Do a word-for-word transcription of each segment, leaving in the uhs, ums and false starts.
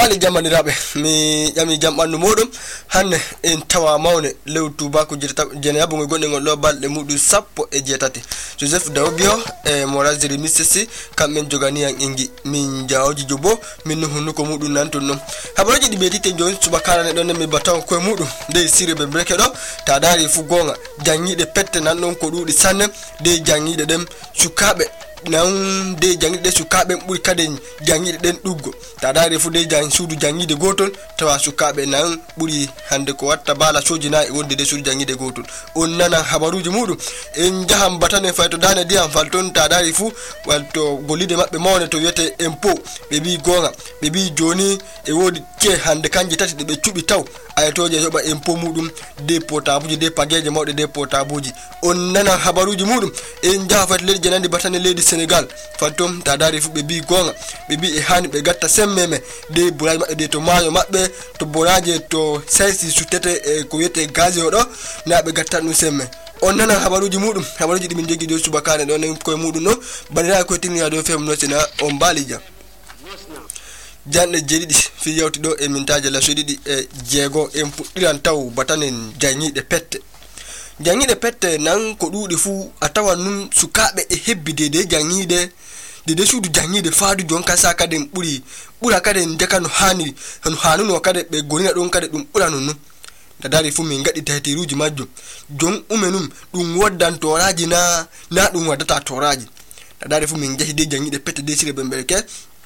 bali jamani rabe mi yami jambandu modum hanne en tawa mawne lewtu ba ko jirta jene yabungo gonde ngol lo balde mudu sappo e jetati Joseph Dawbio e Moraziri Missisi kammen jogani an ingi min jawji jobo min hunu ko mudum nan tonnon habaroji di betite jon subakara ne don mi bataw ko mudum de sire be breke do ta dari fu gonga jangide pette nan don ko dudi sanne de jangide dem sukabe nan de jangide sukabe buri kaden jangide den duggo ta dari fu de jang sudu jangide gotol tawa sukabe nan buri hande ko watta bala sojina e wonde de sudu jangide gotol on nana habaruji mudum en jaham batane fayto dane diam falton ta dari fu walto golide mabbe mawne to yete empo be bi gonga be bi joni e wodi ke hande kanje tati de be cubi taw aytoje yoba empo mudum de potabuji de pageje mawde de potabuji on nana habaruji mudum en jafat ledi janandi batane ledi Senegal fantom ta dari fu be bi gonga be bi e hani be gatta semmeme de buraji mabbe de to mayo mabbe to boraje to saisi sutete e ko yete gazi odo na be gatta nu semme on nana habaruji mudum habaruji di min jogi do subakane don ko mudum no bandira ko tinni do fem no sina on balija janne jedidi fi yawti do e mintaje la sodidi e jego en puddiran taw batanen janyide pette jangide pette nan ko dudi fu atawa num sukabe e hebbide de jangide de de sudu jangide faadu jonka saka den buri bura kade ndekano hani hanu hanu no kade be gonina don kade dum bura nonu da dari fu min gadi taytiruji majjum jon umenum dum woddan toraji na na dum wadata toraji da dari fu min jahi de jangide pette de sire bemberke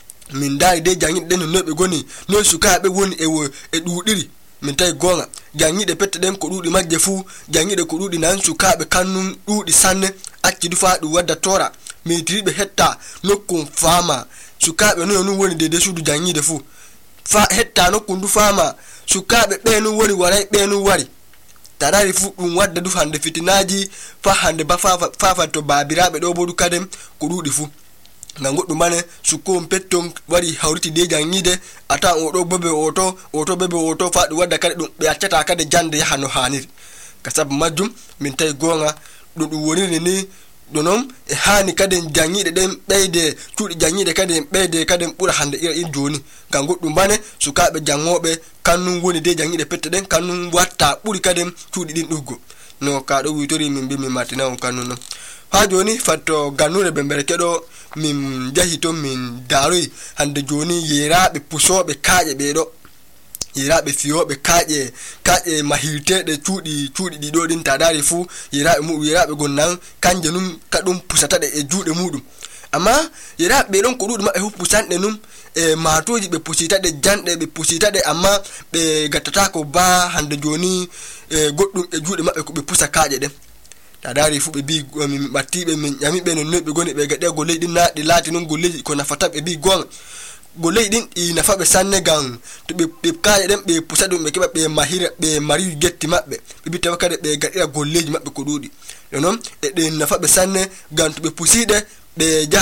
min dari de jangide den no be goni no sukabe woni e wo e dudiri min tay gonga jangide pette den ko dudi majje fu jangide ko dudi nan sukabe kannum dudi sanne acci du faadu wadda tora mi tribe hetta nokkum fama sukabe no no woni de de sudu jangide fu fa hetta nokkum du fama sukabe be no woni waray be no wari tadari fu dum wadda du hande fitinaji fa hande ba fa fa to babirabe do bodu kadem ko dudi fu na goddo mane suko petton wari hawriti de jangide ata o do bebe oto oto bebe oto faadu wadda kade dum be accata kade jande hano hanir kasab majjum min tay gonga dum dum woni ni donom e hani kade jangide den beyde tudi jangide kade beyde kade bura hande e joni ga goddo mane sukabe jangobe kannum woni de jangide pette den kannum watta buri kade tudi din duggo no ka do witori min bi mi martina on kannum ha joni fatto ganure bembere kedo min jahito min daroi hande joni yerabe pusobe kaaje be do yerabe fiyobe kaaje kaaje mahirtede tudi tudi di do din tadari fu yerabe mu yerabe gonnan kanje num kadum pusata de e juude mudum amma yerabe don ko dudum mabbe fu pusande num e matoji be pusita de jande be pusita de amma be gattata ko ba hande joni e goddum e juude mabbe ko be pusa kaaje de tadari fu be bi min battibe min yami be non be goni be gade golle din na di lati non golle ko nafata be bi gon golle din i nafa be sanne gang to be be kaaje dem be pusadum be keba be mahira be mari getti mabbe be bi tawakade be gade golleji mabbe ko dudi non e de nafa be sanne gang to be puside be